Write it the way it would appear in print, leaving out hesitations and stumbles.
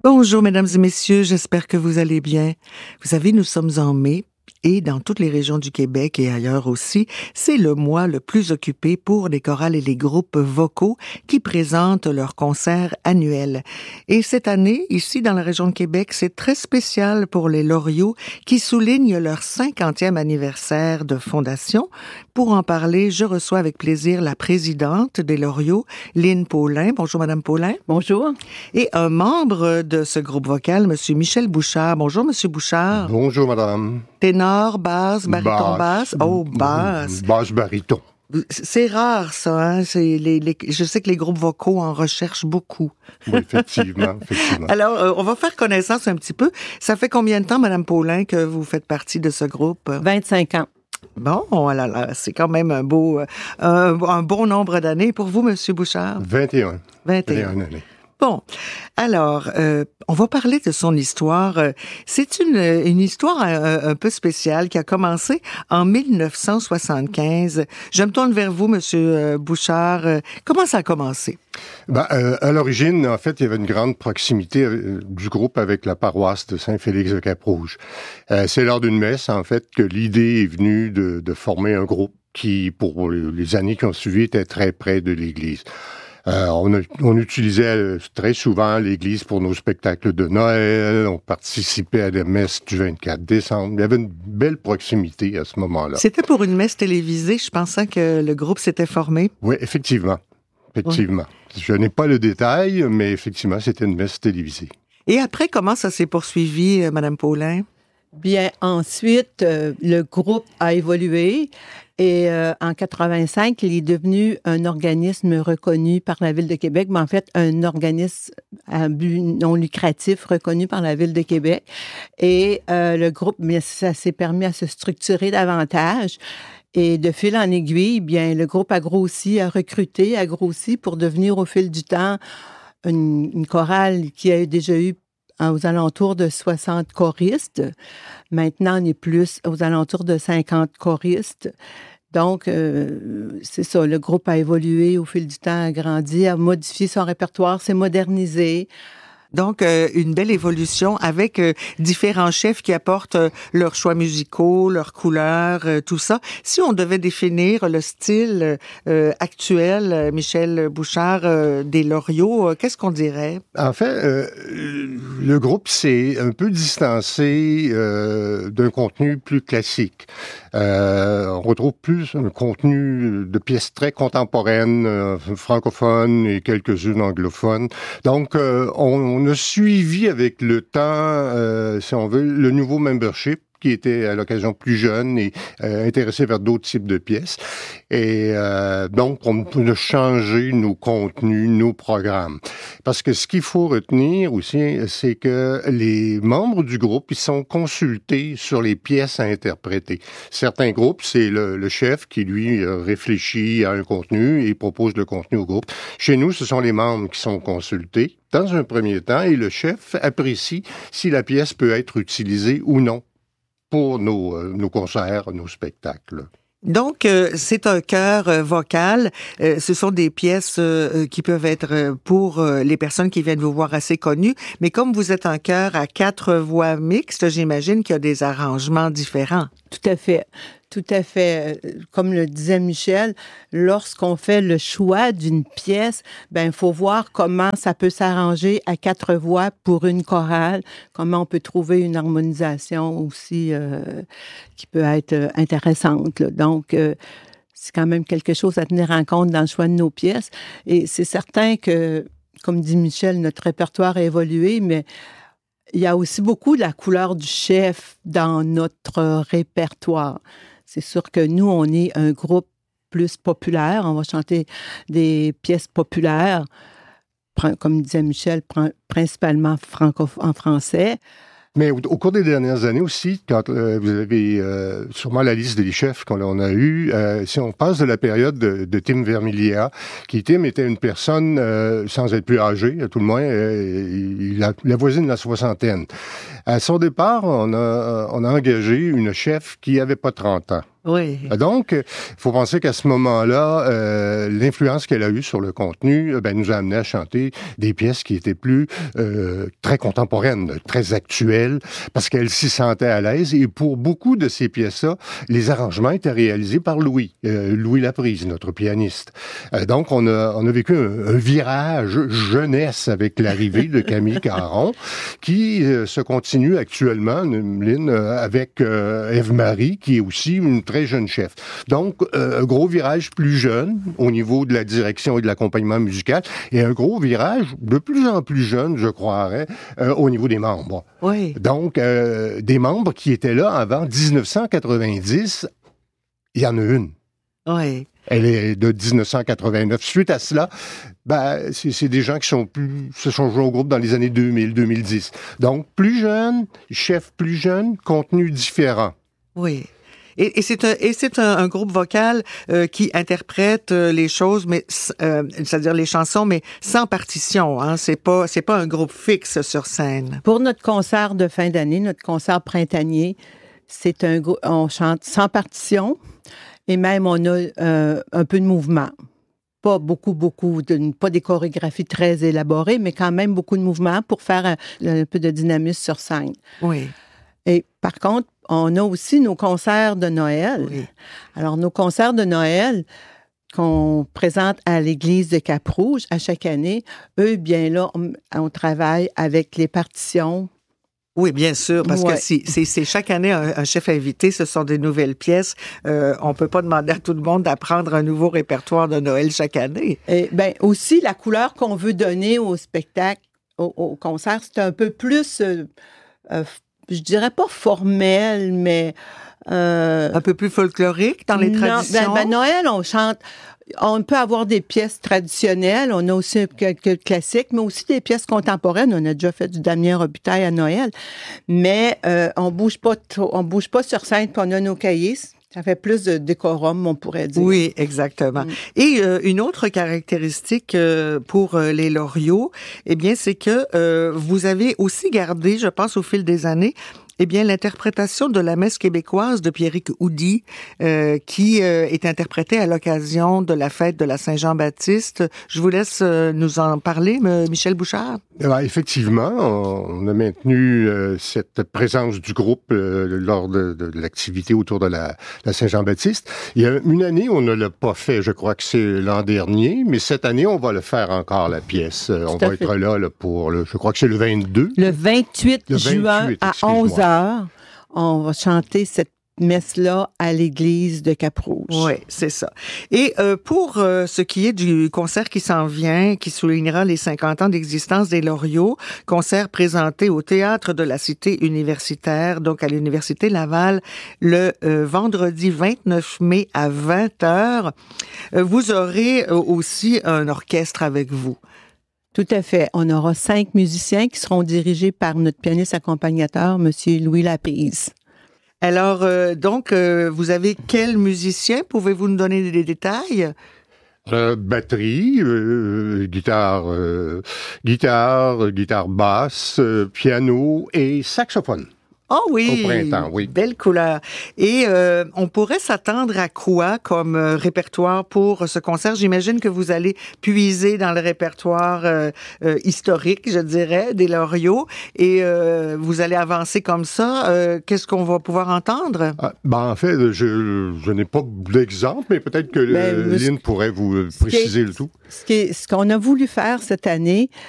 Bonjour, mesdames et messieurs, j'espère que vous allez bien. Vous savez, nous sommes en mai. Et dans toutes les régions du Québec et ailleurs aussi, c'est le mois le plus occupé pour les chorales et les groupes vocaux qui présentent leurs concerts annuels. Et cette année, ici dans la région de Québec, c'est très spécial pour les Loriots qui soulignent leur 50e anniversaire de fondation. Pour en parler, je reçois avec plaisir la présidente des Loriots, Lynne Paulin. Bonjour, Madame Paulin. Bonjour. Et un membre de ce groupe vocal, Monsieur Michel Bouchard. Bonjour, Monsieur Bouchard. Bonjour, madame. Ténor, basse, baryton, basse. Oh, basse. Basse, baryton. C'est rare, ça. Hein? Je sais que les groupes vocaux en recherchent beaucoup. Oui, effectivement. Alors, on va faire connaissance un petit peu. Ça fait combien de temps, Madame Paulin, que vous faites partie de ce groupe? 25 ans. Bon, oh là là, c'est quand même un bon nombre d'années. Pour vous, Monsieur Bouchard? 21 années. Bon, alors, on va parler de son histoire. C'est une histoire un peu spéciale qui a commencé en 1975. Je me tourne vers vous, Monsieur Bouchard. Comment ça a commencé? À l'origine, en fait, il y avait une grande proximité du groupe avec la paroisse de Saint-Félix de Cap-Rouge. C'est lors d'une messe, en fait, que l'idée est venue de former un groupe qui, pour les années qui ont suivi, était très près de l'église. On utilisait très souvent l'église pour nos spectacles de Noël. On participait à des messes du 24 décembre. Il y avait une belle proximité à ce moment-là. C'était pour une messe télévisée. Je pensais que le groupe s'était formé. Oui, effectivement. Oui. Je n'ai pas le détail, mais effectivement, c'était une messe télévisée. Et après, comment ça s'est poursuivi, Madame Paulin? Bien, ensuite, le groupe a évolué et en 85, il est devenu un organisme reconnu par la Ville de Québec, mais en fait, un organisme à but non lucratif reconnu par la Ville de Québec. Et le groupe, bien, ça s'est permis à se structurer davantage. Et de fil en aiguille, bien, le groupe a grossi, a recruté, a grossi pour devenir au fil du temps une chorale qui a déjà eu aux alentours de 60 choristes. Maintenant, on est plus aux alentours de 50 choristes. Donc, c'est ça, le groupe a évolué au fil du temps, a grandi, a modifié son répertoire, s'est modernisé. Donc, une belle évolution avec différents chefs qui apportent leurs choix musicaux, leurs couleurs, tout ça. Si on devait définir le style actuel, Michel Bouchard, des Loriots, qu'est-ce qu'on dirait? En fait, le groupe s'est un peu distancé d'un contenu plus classique. On retrouve plus un contenu de pièces très contemporaines, francophones et quelques-unes anglophones. Donc, on a suivi avec le temps, si on veut, le nouveau membership qui était à l'occasion plus jeune et intéressé vers d'autres types de pièces. Et donc, on a changé nos contenus, nos programmes. Parce que ce qu'il faut retenir aussi, c'est que les membres du groupe, ils sont consultés sur les pièces à interpréter. Certains groupes, c'est le chef qui, lui, réfléchit à un contenu et propose le contenu au groupe. Chez nous, ce sont les membres qui sont consultés dans un premier temps et le chef apprécie si la pièce peut être utilisée ou non pour nos concerts, nos spectacles. Donc, c'est un chœur vocal. Ce sont des pièces qui peuvent être pour les personnes qui viennent vous voir assez connues. Mais comme vous êtes un chœur à 4 voix mixtes, j'imagine qu'il y a des arrangements différents. Tout à fait. Tout à fait. Comme le disait Michel, lorsqu'on fait le choix d'une pièce, ben il faut voir comment ça peut s'arranger à 4 voix pour une chorale, comment on peut trouver une harmonisation aussi qui peut être intéressante, là. Donc, c'est quand même quelque chose à tenir en compte dans le choix de nos pièces. Et c'est certain que, comme dit Michel, notre répertoire a évolué, mais il y a aussi beaucoup de la couleur du chef dans notre répertoire. C'est sûr que nous, on est un groupe plus populaire. On va chanter des pièces populaires, comme disait Michel, principalement en français. Mais au cours des dernières années aussi, quand vous avez sûrement la liste des chefs qu'on a eus, si on passe de la période de Tim Vermilia, qui Tim était une personne sans être plus âgée, à tout le moins, il avoisine la soixantaine. À son départ, on a engagé une chef qui avait pas 30 ans. Oui. Donc, il faut penser qu'à ce moment-là, l'influence qu'elle a eue sur le contenu nous a amené à chanter des pièces qui étaient plus très contemporaines, très actuelles, parce qu'elle s'y sentait à l'aise. Et pour beaucoup de ces pièces-là, les arrangements étaient réalisés par Louis Laprise, notre pianiste. Donc, on a vécu un virage jeunesse avec l'arrivée de Camille Caron, qui se continue actuellement, Lynn, avec Ève-Marie, qui est aussi une très jeune chef. Donc, un gros virage plus jeune au niveau de la direction et de l'accompagnement musical et un gros virage de plus en plus jeune, je croirais, au niveau des membres. Oui. Donc, des membres qui étaient là avant 1990, il y en a une. Oui. Elle est de 1989. Suite à cela, c'est des gens qui se sont joués au groupe dans les années 2000, 2010. Donc, plus jeune, chef plus jeune, contenu différent. Oui. Et c'est un groupe vocal qui interprète les choses, mais c'est-à-dire les chansons, mais sans partition. Hein. C'est pas un groupe fixe sur scène. Pour notre concert de fin d'année, notre concert printanier, c'est un groupe. On chante sans partition et même on a un peu de mouvement. Pas beaucoup, pas des chorégraphies très élaborées, mais quand même beaucoup de mouvement pour faire un peu de dynamisme sur scène. Oui. Et par contre, on a aussi nos concerts de Noël. Oui. Alors, nos concerts de Noël qu'on présente à l'église de Cap-Rouge à chaque année, eux, bien là, on travaille avec les partitions. Oui, bien sûr, parce que c'est chaque année un chef invité, ce sont des nouvelles pièces. On peut pas demander à tout le monde d'apprendre un nouveau répertoire de Noël chaque année. Et aussi, la couleur qu'on veut donner au spectacle, au concert, c'est un peu plus... je dirais pas formel, mais... un peu plus folklorique dans les traditions? Noël, on chante... On peut avoir des pièces traditionnelles, on a aussi quelques classiques, mais aussi des pièces contemporaines. On a déjà fait du Damien Robitaille à Noël, mais on bouge pas sur scène, puis on a nos cahiers. Ça fait plus de décorum, on pourrait dire. Oui, exactement. Et une autre caractéristique pour les Loriots, eh bien, c'est que vous avez aussi gardé, je pense, au fil des années, eh bien, l'interprétation de la messe québécoise de Pierrick Oudy, qui est interprétée à l'occasion de la fête de la Saint-Jean-Baptiste. Je vous laisse nous en parler, Michel Bouchard. Effectivement, on a maintenu cette présence du groupe lors de l'activité autour de la Saint-Jean-Baptiste. Il y a une année, on ne l'a pas fait, je crois que c'est l'an dernier, mais cette année, on va le faire encore, la pièce. On va être là pour, je crois que c'est le 22. Le 28 juin à 11h. On va chanter cette messe-là à l'église de Cap-Rouge. Oui, c'est ça. Et pour ce qui est du concert qui s'en vient, qui soulignera les 50 ans d'existence des Loriots, concert présenté au Théâtre de la Cité universitaire, donc à l'Université Laval, le vendredi 29 mai à 20h, vous aurez aussi un orchestre avec vous. Tout à fait. On aura 5 musiciens qui seront dirigés par notre pianiste accompagnateur, M. Louis Laprise. Alors, donc, vous avez quel musicien? Pouvez-vous nous donner des détails? Batterie, guitare basse, piano et saxophone. Oh oui, au printemps, oui. Belle couleur. Et on pourrait s'attendre à quoi comme répertoire pour ce concert? J'imagine que vous allez puiser dans le répertoire historique, je dirais, des Loriots, et vous allez avancer comme ça. Qu'est-ce qu'on va pouvoir entendre? En fait, je n'ai pas d'exemple, mais peut-être que Lynn pourrait vous préciser le tout. Ce qu'on a voulu faire cette année,